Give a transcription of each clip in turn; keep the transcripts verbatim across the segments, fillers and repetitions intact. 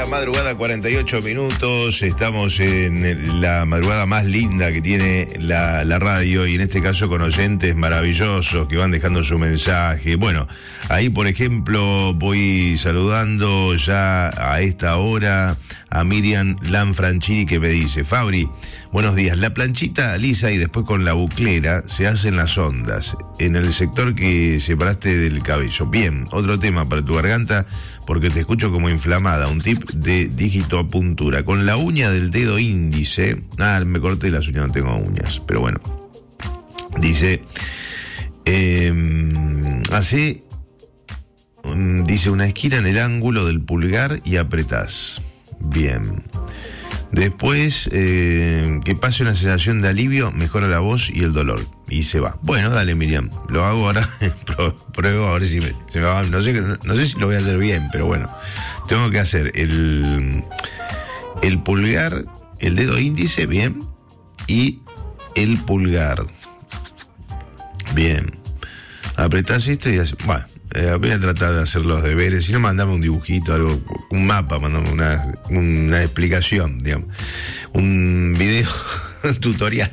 la madrugada, cuarenta y ocho minutos. Estamos en la madrugada más linda que tiene la, la radio, y en este caso con oyentes maravillosos que van dejando su mensaje. Bueno, ahí por ejemplo voy saludando ya a esta hora a Miriam Lanfranchini, que me dice: Fabri, buenos días. La planchita lisa y después con la buclera se hacen las ondas en el sector que separaste del cabello. Bien, otro tema para tu garganta, porque te escucho como inflamada. Un tip de digitoapuntura. Con la uña del dedo índice. Ah, me corté las uñas, no tengo uñas, pero bueno. Dice, eh, hace, dice una esquina en el ángulo del pulgar y apretás. Bien. Después, eh, que pase una sensación de alivio, mejora la voz y el dolor. Y se va. Bueno, dale, Miriam. Lo hago ahora. Pruebo a ver si me, se me va. No sé, no, no sé si lo voy a hacer bien, pero bueno. Tengo que hacer el, el pulgar, el dedo índice, bien. Y el pulgar. Bien. Apretás esto y haces. Bueno. Eh, voy a tratar de hacer los deberes. Si no, mandame un dibujito, algo, un mapa, mandame una, una explicación, digamos. Un video tutorial.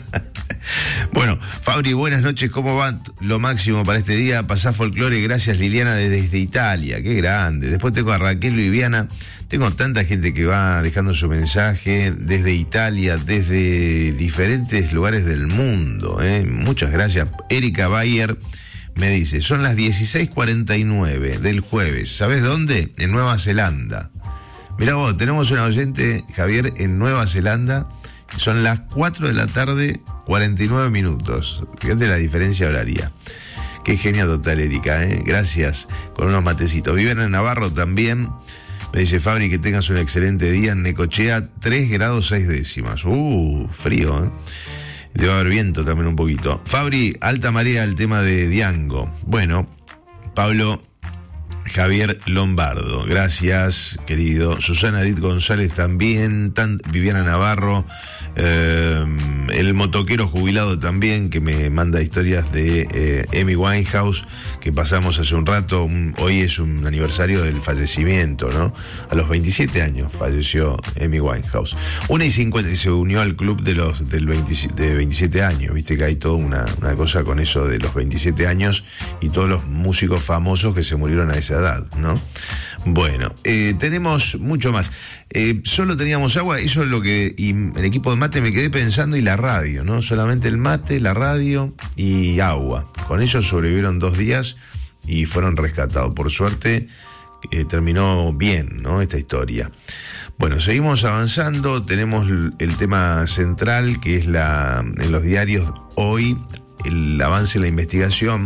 Bueno, Fabri, buenas noches. ¿Cómo va? Lo máximo para este día. Pasá folclore. Gracias, Liliana, desde, desde Italia. Qué grande. Después tengo a Raquel Viviana. Tengo tanta gente que va dejando su mensaje desde Italia, desde diferentes lugares del mundo. ¿eh? Muchas gracias. Erika Bayer me dice, son las dieciséis cuarenta y nueve del jueves. ¿Sabes dónde? En Nueva Zelanda. Mirá vos, tenemos un oyente, Javier, en Nueva Zelanda. Son las cuatro de la tarde, cuarenta y nueve minutos. Fíjate la diferencia horaria. Qué genia total, Erika, ¿eh? Gracias. Con unos matecitos. Viviana Navarro también. Me dice, Fabri, que tengas un excelente día en Necochea, tres grados seis décimas. Uh, frío, ¿eh? Debe haber viento también un poquito. Fabri, alta marea, el tema de Diango. Bueno, Pablo Javier Lombardo, gracias, querido. Susana Edith González también. Tan, Viviana Navarro, eh, el motoquero jubilado también, que me manda historias de eh, Amy Winehouse, que pasamos hace un rato. Un, hoy es un aniversario del fallecimiento, ¿no? A los veintisiete años falleció Amy Winehouse. Una y cincuenta, y se unió al club de los del veintisiete, de veintisiete años. Viste que hay toda una, una cosa con eso de los veintisiete años y todos los músicos famosos que se murieron a esa edad, ¿no? Bueno, eh, tenemos mucho más. Eh, solo teníamos agua, eso es lo que... Y el equipo de mate me quedé pensando, y la radio, ¿no? Solamente el mate, la radio y agua. Con eso sobrevivieron dos días y fueron rescatados. Por suerte, eh, terminó bien, ¿no? Esta historia. Bueno, seguimos avanzando. Tenemos el tema central, que es la en los diarios hoy, el avance en la investigación.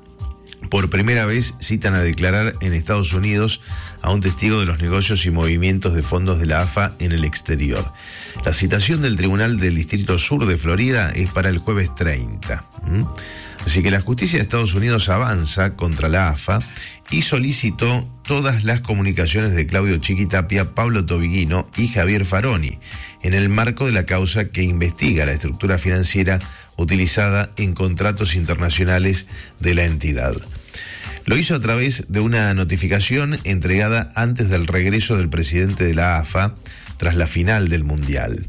Por primera vez citan a declarar en Estados Unidos a un testigo de los negocios y movimientos de fondos de la A F A en el exterior. La citación del Tribunal del Distrito Sur de Florida es para el jueves treinta. ¿Mm? Así que la justicia de Estados Unidos avanza contra la A F A y solicitó todas las comunicaciones de Claudio Chiquitapia, Pablo Tobiguino y Javier Faroni en el marco de la causa que investiga la estructura financiera utilizada en contratos internacionales de la entidad. Lo hizo a través de una notificación entregada antes del regreso del presidente de la A F A tras la final del Mundial.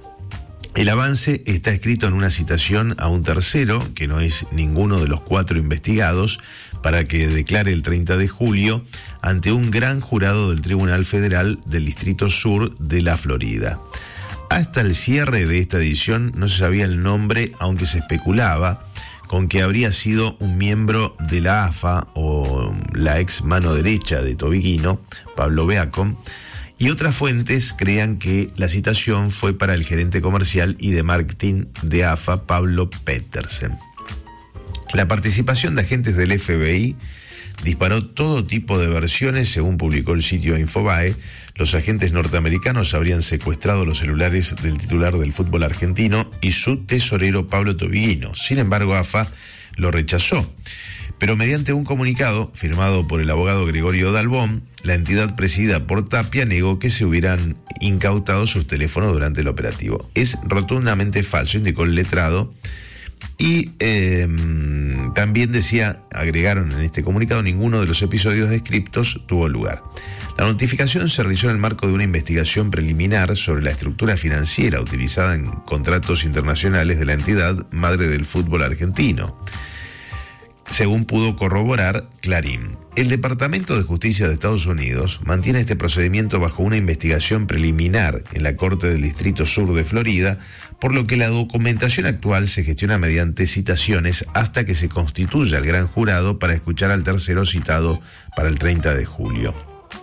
El avance está escrito en una citación a un tercero, que no es ninguno de los cuatro investigados, para que declare el treinta de julio ante un gran jurado del Tribunal Federal del Distrito Sur de la Florida. Hasta el cierre de esta edición no se sabía el nombre, aunque se especulaba con que habría sido un miembro de la A F A o la ex mano derecha de Tobiguino, Pablo Beacom, y otras fuentes creían que la citación fue para el gerente comercial y de marketing de A F A, Pablo Petersen. La participación de agentes del F B I disparó todo tipo de versiones. Según publicó el sitio Infobae, los agentes norteamericanos habrían secuestrado los celulares del titular del fútbol argentino y su tesorero Pablo Tobiguino. Sin embargo, A F A lo rechazó. Pero mediante un comunicado firmado por el abogado Gregorio Dalbón, la entidad presidida por Tapia negó que se hubieran incautado sus teléfonos durante el operativo. Es rotundamente falso, indicó el letrado Y eh, también decía, agregaron en este comunicado, ninguno de los episodios descriptos tuvo lugar. La notificación se realizó en el marco de una investigación preliminar sobre la estructura financiera utilizada en contratos internacionales de la entidad madre del fútbol argentino, según pudo corroborar Clarín. El Departamento de Justicia de Estados Unidos mantiene este procedimiento bajo una investigación preliminar en la Corte del Distrito Sur de Florida, por lo que la documentación actual se gestiona mediante citaciones hasta que se constituya el gran jurado para escuchar al tercero citado para el treinta de julio.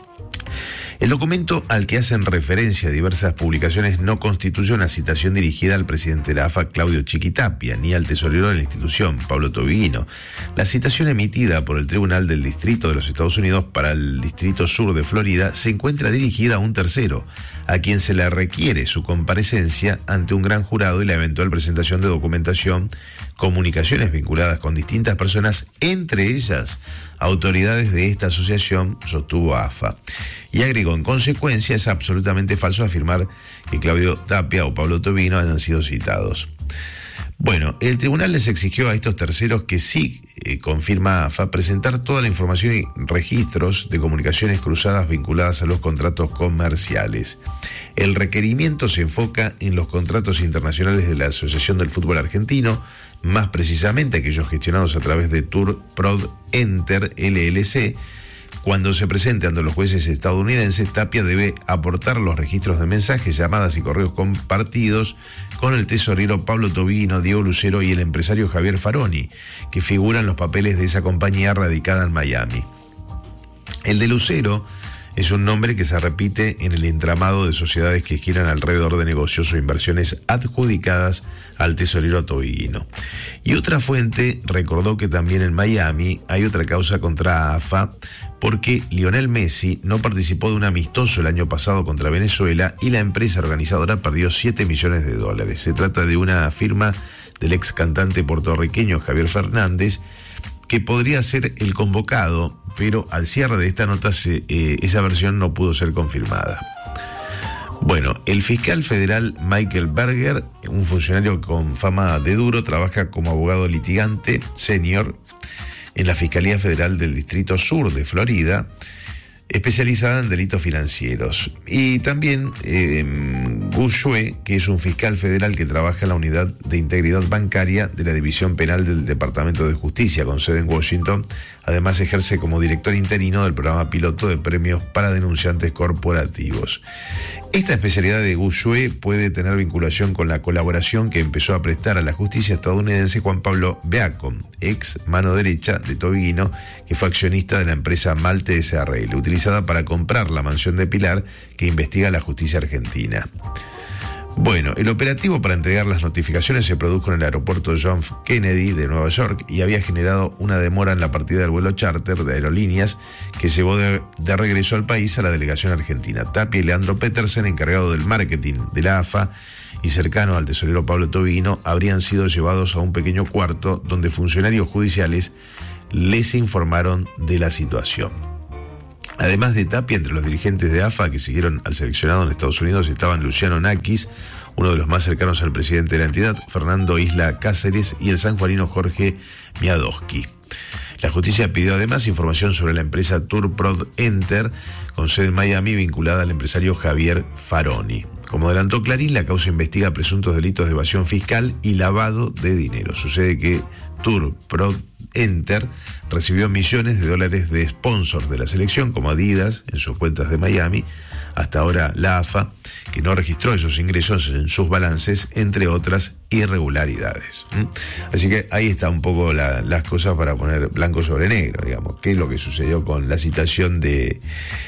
El documento al que hacen referencia diversas publicaciones no constituye una citación dirigida al presidente de la A F A, Claudio Chiquitapia, ni al tesorero de la institución, Pablo Tobiguino. La citación emitida por el Tribunal del Distrito de los Estados Unidos para el Distrito Sur de Florida se encuentra dirigida a un tercero, a quien se le requiere su comparecencia ante un gran jurado y la eventual presentación de documentación, comunicaciones vinculadas con distintas personas, entre ellas autoridades de esta asociación, sostuvo A F A. Y agregó, en consecuencia, es absolutamente falso afirmar que Claudio Tapia o Pablo Tobiguino hayan sido citados. Bueno, el tribunal les exigió a estos terceros que sí, eh, confirma A F A, presentar toda la información y registros de comunicaciones cruzadas vinculadas a los contratos comerciales. El requerimiento se enfoca en los contratos internacionales de la Asociación del Fútbol Argentino, más precisamente aquellos gestionados a través de Tour Prod Enter L L C. Cuando se presente ante los jueces estadounidenses, Tapia debe aportar los registros de mensajes, llamadas y correos compartidos con el tesorero Pablo Tobiguino, Diego Lucero y el empresario Javier Faroni, que figuran los papeles de esa compañía radicada en Miami. El de Lucero es un nombre que se repite en el entramado de sociedades que giran alrededor de negocios o inversiones adjudicadas al tesorero Tobiguino. Y otra fuente recordó que también en Miami hay otra causa contra A F A porque Lionel Messi no participó de un amistoso el año pasado contra Venezuela y la empresa organizadora perdió siete millones de dólares. Se trata de una firma del ex cantante puertorriqueño Javier Fernández, que podría ser el convocado, pero al cierre de esta nota se, eh, esa versión no pudo ser confirmada. Bueno, el fiscal federal Michael Berger, un funcionario con fama de duro, trabaja como abogado litigante senior en la Fiscalía Federal del Distrito Sur de Florida, especializada en delitos financieros. Y también eh, Gu Xue, que es un fiscal federal que trabaja en la Unidad de Integridad Bancaria de la División Penal del Departamento de Justicia, con sede en Washington. Además ejerce como director interino del programa piloto de premios para denunciantes corporativos. Esta especialidad de Gu Xue puede tener vinculación con la colaboración que empezó a prestar a la justicia estadounidense Juan Pablo Beacon, ex mano derecha de Tobiguino, que fue accionista de la empresa Malte S R L, utilizada para comprar la mansión de Pilar que investiga la justicia argentina. Bueno, el operativo para entregar las notificaciones se produjo en el aeropuerto John F. Kennedy de Nueva York y había generado una demora en la partida del vuelo charter de aerolíneas que llevó de, de regreso al país a la delegación argentina. Tapia y Leandro Petersen, encargado del marketing de la A F A y cercano al tesorero Pablo Tobiguino, habrían sido llevados a un pequeño cuarto donde funcionarios judiciales les informaron de la situación. Además de Tapia, entre los dirigentes de A F A que siguieron al seleccionado en Estados Unidos estaban Luciano Nakis, uno de los más cercanos al presidente de la entidad, Fernando Isla Cáceres y el sanjuanino Jorge Miadowski. La justicia pidió además información sobre la empresa Tour Prod Enter, con sede en Miami, vinculada al empresario Javier Faroni. Como adelantó Clarín, la causa investiga presuntos delitos de evasión fiscal y lavado de dinero. Sucede que Tour Prod Enter recibió millones de dólares de sponsors de la selección, como Adidas, en sus cuentas de Miami. Hasta ahora la A F A, que no registró esos ingresos en sus balances, entre otras irregularidades. ¿Mm? Así que ahí está un poco la, las cosas para poner blanco sobre negro, digamos, qué es lo que sucedió con la citación de,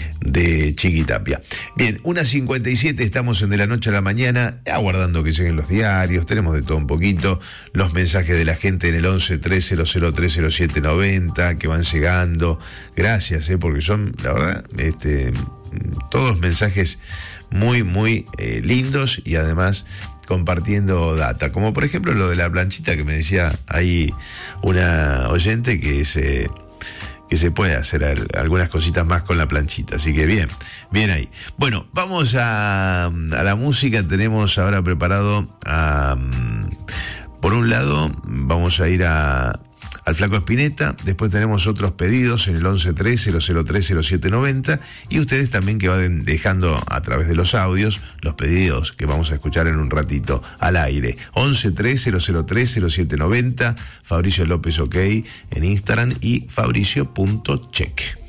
de Chiquitapia. Bien, una cincuenta y siete, estamos en De la Noche a la Mañana, aguardando que lleguen los diarios, tenemos de todo un poquito, los mensajes de la gente en el once tres cero cero tres cero siete noventa que van llegando, gracias, eh, porque son, la verdad, este... todos mensajes muy, muy eh, lindos y además compartiendo data, como por ejemplo lo de la planchita que me decía ahí una oyente que se, que se puede hacer al, algunas cositas más con la planchita, así que bien, bien ahí. Bueno, vamos a, a la música, tenemos ahora preparado a... Por un lado, vamos a ir a... al Flaco Spinetta, después tenemos otros pedidos en el once tres cero cero tres cero siete noventa y ustedes también que van dejando a través de los audios los pedidos que vamos a escuchar en un ratito al aire. once tres cero cero tres cero siete noventa, Fabricio López OK en Instagram y fabricio punto check.